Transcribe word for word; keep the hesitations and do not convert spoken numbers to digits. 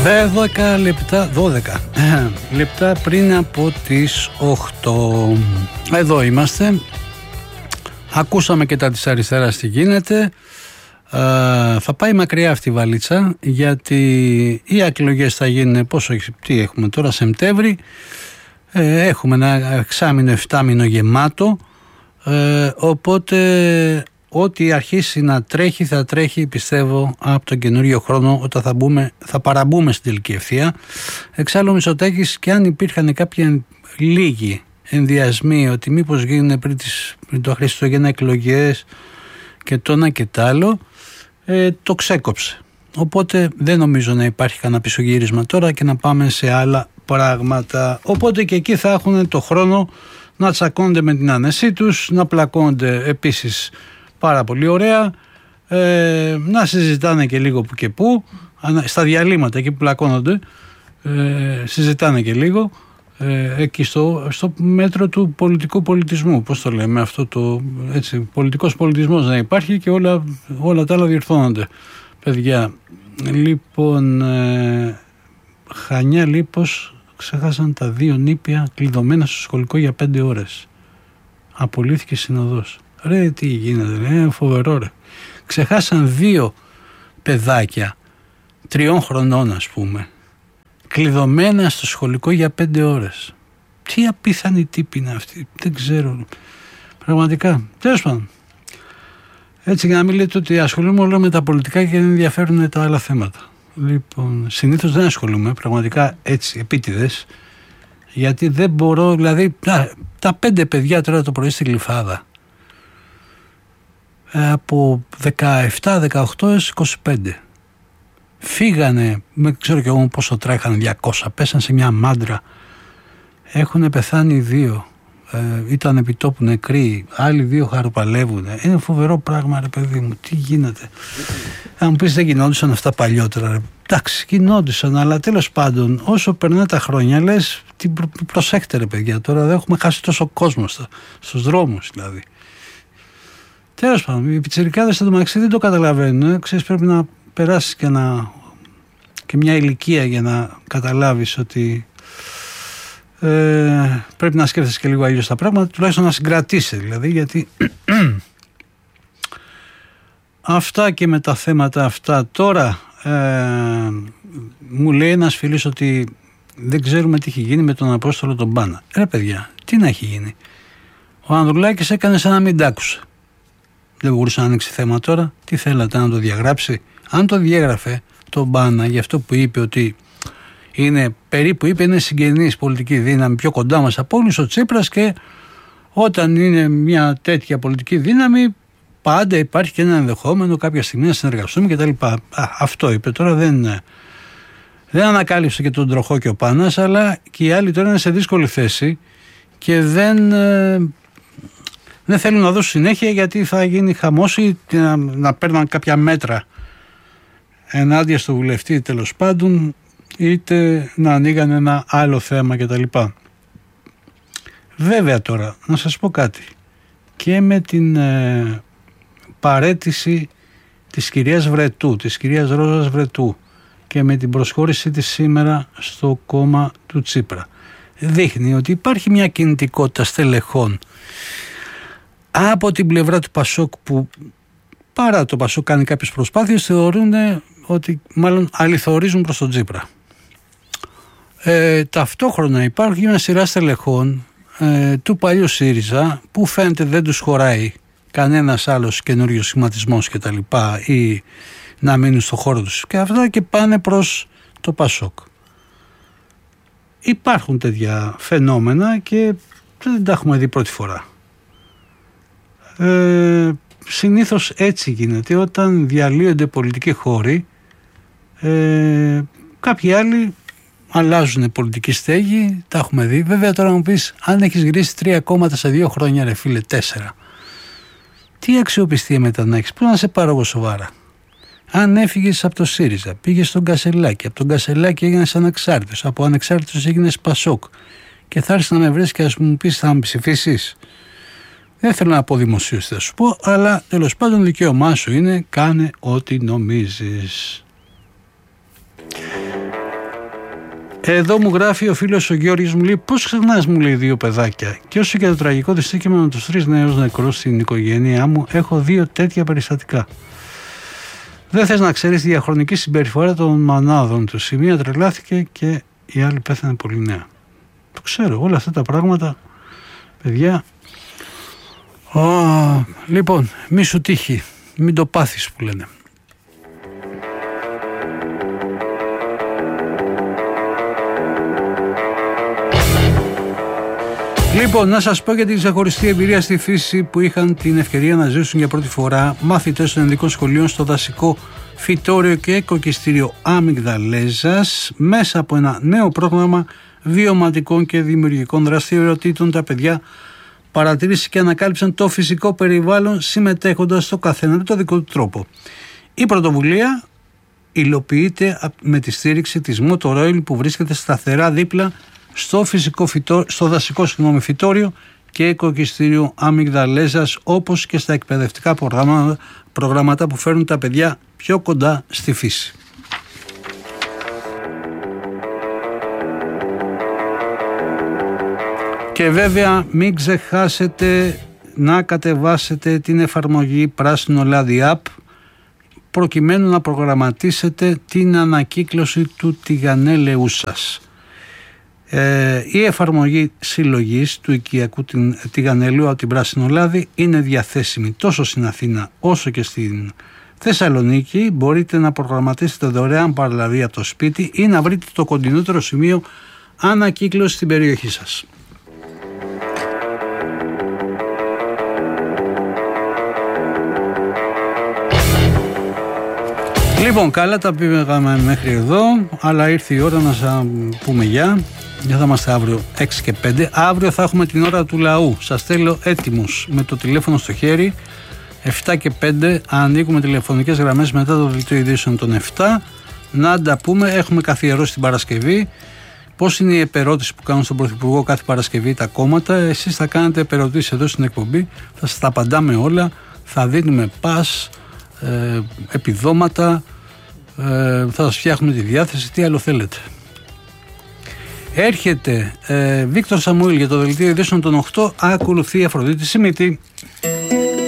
δώδεκα λεπτά, δώδεκα λεπτά πριν από τις οκτώ. Εδώ είμαστε. Ακούσαμε και τα της αριστεράς τι γίνεται. Ε, θα πάει μακριά αυτή η βαλίτσα, γιατί οι εκλογές θα γίνουν, πόσο, τι έχουμε τώρα, Σεπτέμβρη. Ε, έχουμε ένα εξάμηνο, εφτάμηνο γεμάτο. Ε, οπότε ό,τι αρχίσει να τρέχει θα τρέχει, πιστεύω, από τον καινούριο χρόνο, όταν θα, μπούμε, θα παραμπούμε στην τελική ευθεία. Εξάλλου ο Μητσοτάκης, και αν υπήρχαν κάποιοι λίγοι ενδιασμοί ότι μήπως γίνουν πριν, τις, πριν το Χριστούγεννα εκλογές και το ένα και το άλλο, ε, το ξέκοψε. Οπότε δεν νομίζω να υπάρχει κανένα πισωγύρισμα τώρα και να πάμε σε άλλα πράγματα. Οπότε και εκεί θα έχουν το χρόνο να τσακώνονται με την άνεσή τους, να πλακώνονται επίσης πάρα πολύ ωραία, ε, να συζητάνε και λίγο που και που, στα διαλύματα εκεί που πλακώνονται, ε, συζητάνε και λίγο, ε, εκεί στο, στο μέτρο του πολιτικού πολιτισμού, πώς το λέμε αυτό, το έτσι, πολιτικός πολιτισμός να υπάρχει και όλα, όλα τα άλλα διορθώνονται, παιδιά. Λοιπόν, ε, Χανιά Λίπος, ξέχασαν τα δύο νήπια κλειδωμένα στο σχολικό για πέντε ώρες. Απολύθηκε συνοδός. Ρε, τι γίνεται, ρε, φοβερό, ρε. Ξεχάσαν δύο παιδάκια τριών χρονών, ας πούμε, κλειδωμένα στο σχολικό για πέντε ώρες. Τι απίθανη τύπη είναι αυτή, δεν ξέρω. Πραγματικά, τέλος πάντων. Έτσι, για να μην λέτε ότι ασχολούμαι όλο με τα πολιτικά και δεν ενδιαφέρουν τα άλλα θέματα. Λοιπόν, συνήθως δεν ασχολούμαι, πραγματικά έτσι, επίτηδες, γιατί δεν μπορώ, δηλαδή, α, τα πέντε παιδιά τώρα το πρωί στην Γλυφάδα, από δεκαεπτά δεκαοκτώ έως είκοσι πέντε, φύγανε, δεν ξέρω κι εγώ πόσο τρέχανε, διακόσια, πέσαν σε μια μάντρα, έχουν πεθάνει δύο, ε, ήταν επί τόπου νεκροί, άλλοι δύο χαροπαλεύουν. Είναι φοβερό πράγμα, ρε παιδί μου, τι γίνεται. Αν μου πεις δεν γινόντουσαν αυτά παλιότερα, ρε. Εντάξει, γινόντουσαν, αλλά τέλος πάντων, όσο περνάνε τα χρόνια, λες, τι προ, προσέχτε, ρε παιδιά, τώρα δεν έχουμε χάσει τόσο κόσμο στα, στους δρόμους δηλαδή. Τέλος πάντων, οι πιτσιρικάδες στο μεταξύ δεν το καταλαβαίνουν. Ε. Ξέρεις, πρέπει να περάσεις και, να, και μια ηλικία για να καταλάβεις ότι ε, πρέπει να σκέφτεσαι και λίγο αλλιώς τα πράγματα, τουλάχιστον να συγκρατήσεις δηλαδή, γιατί αυτά και με τα θέματα αυτά. Τώρα ε, μου λέει ένας φίλος ότι δεν ξέρουμε τι έχει γίνει με τον Απόστολο τον Μπάνα. Ρε παιδιά, τι να έχει γίνει. Ο Ανδρουλάκης έκανε σαν να μην τ' άκουσε. Δεν μπορούσε να ανοίξει θέμα τώρα. Τι θέλατε, να το διαγράψει? Αν το διέγραφε τον Μπάνα για αυτό που είπε, ότι είναι περίπου, είπε, είναι συγγενής πολιτική δύναμη πιο κοντά μας από όλους ο Τσίπρας, και όταν είναι μια τέτοια πολιτική δύναμη πάντα υπάρχει και ένα ενδεχόμενο κάποια στιγμή να συνεργαστούμε κτλ. Αυτό είπε. Τώρα δεν, δεν ανακάλυψε και τον τροχό και ο Πάνας, αλλά και οι άλλοι τώρα είναι σε δύσκολη θέση και δεν, δεν θέλουν να δώσουν συνέχεια, γιατί θα γίνει χαμός ή να, να παίρνουν κάποια μέτρα ενάντια στο βουλευτή, τέλος πάντων, είτε να ανοίγαν ένα άλλο θέμα κτλ. Βέβαια τώρα, να σας πω κάτι. Και με την ε, παραίτηση της κυρίας Βρετού, της κυρίας Ρόζας Βρετού, και με την προσχώρησή της σήμερα στο κόμμα του Τσίπρα, δείχνει ότι υπάρχει μια κινητικότητα στελεχών από την πλευρά του Πασόκ, που παρά το Πασόκ κάνει κάποιες προσπάθειες, θεωρούν ότι μάλλον αληθορίζουν προς τον Τσίπρα. Ε, ταυτόχρονα υπάρχει μια σειρά στελεχών ε, του παλιού ΣΥΡΙΖΑ που φαίνεται δεν τους χωράει κανένας άλλος καινούριος σχηματισμός και τα λοιπά, ή να μείνουν στο χώρο τους και αυτά, και πάνε προς το Πασόκ. Υπάρχουν τέτοια φαινόμενα και δεν τα έχουμε δει πρώτη φορά. Ε, συνήθως έτσι γίνεται όταν διαλύονται πολιτικοί χώροι. Ε, κάποιοι άλλοι αλλάζουν πολιτική στέγη, τα έχουμε δει. Βέβαια τώρα μου πεις, αν έχεις γυρίσει τρία κόμματα σε δύο χρόνια, ρε φίλε, τέσσερα, τι αξιοπιστία μετά να έχεις, πού να σε πάρω εγώ σοβαρά? Αν έφυγες από το ΣΥΡΙΖΑ, πήγες στον Κασελάκη, από τον Κασελάκη έγινες ανεξάρτητος, από ανεξάρτητος έγινες Πασόκ, και θα έρθεις να με βρεις και ας μου πεις θα με ψηφίσεις? Δεν θέλω να πω δημοσίως, θα σου πω, αλλά τέλος πάντων δικαίωμά σου είναι, κάνε ό,τι νομίζεις. Εδώ μου γράφει ο φίλος ο Γιώργης, μου λέει: πώς ξεχνάς, μου λέει, δύο παιδάκια. Και όσο και το τραγικό δυστύχημα με τους τρεις νέους νεκρούς στην οικογένειά μου, έχω δύο τέτοια περιστατικά. Δεν θες να ξέρεις τη διαχρονική συμπεριφορά των μανάδων τους. Η μία τρελάθηκε και η άλλη πέθανε πολύ νέα. Το ξέρω, όλα αυτά τα πράγματα, παιδιά. Oh, λοιπόν, μη σου τύχει, μην το πάθεις που λένε. Λοιπόν, να σας πω για την ξεχωριστή εμπειρία στη φύση που είχαν την ευκαιρία να ζήσουν για πρώτη φορά μαθητές των ενδικών σχολείων στο δασικό φυτόριο και οικοκυστήριο Αμυγδαλέζας. Μέσα από ένα νέο πρόγραμμα βιωματικών και δημιουργικών δραστηριοτήτων, τα παιδιά παρατήρησαν και ανακάλυψαν το φυσικό περιβάλλον συμμετέχοντας στο καθένα με το δικό του τρόπο. Η πρωτοβουλία υλοποιείται με τη στήριξη της Motor Oil που βρίσκεται σταθερά δίπλα στο, φυσικό φυτό, στο δασικό συγγνώμη, φυτόριο και οικοκυστήριο Αμυγδαλέζας, όπως και στα εκπαιδευτικά προγράμματα, προγράμματα που φέρνουν τα παιδιά πιο κοντά στη φύση. Και βέβαια μην ξεχάσετε να κατεβάσετε την εφαρμογή Πράσινο Λάδι App προκειμένου να προγραμματίσετε την ανακύκλωση του τηγανέλαιου σας. Ε, η εφαρμογή συλλογής του οικιακού τηγανελαίου από την Πράσινο Λάδι είναι διαθέσιμη τόσο στην Αθήνα όσο και στην Θεσσαλονίκη. Μπορείτε να προγραμματίσετε δωρεάν παραλαβή από το σπίτι ή να βρείτε το κοντινότερο σημείο ανακύκλωση στην περιοχή σας. Λοιπόν, καλά τα πήγαμε μέχρι εδώ, αλλά ήρθε η ώρα να σας πούμε γεια. Για θα είμαστε αύριο έξι και πέντε. Αύριο θα έχουμε την ώρα του λαού. Σας θέλω έτοιμους με το τηλέφωνο στο χέρι. επτά και πέντε ανοίγουμε τηλεφωνικές γραμμές μετά το δελτίο ειδήσεων των επτά. Να τα πούμε, έχουμε καθιερώσει την Παρασκευή. Πώς είναι η επερώτηση που κάνουν στον Πρωθυπουργό κάθε Παρασκευή τα κόμματα. Εσείς θα κάνετε επερωτήσεις εδώ στην εκπομπή. Θα σας τα απαντάμε όλα. Θα δίνουμε πας, ε, επιδόματα. Ε, θα σας φτιάχνουμε τη διάθεση. Τι άλλο θέλετε. Έρχεται ε, Βίκτορ Σαμουήλ για το δελτίο ειδήσεων των οκτώ. Ακολουθεί η Αφροδίτη Σιμίτη.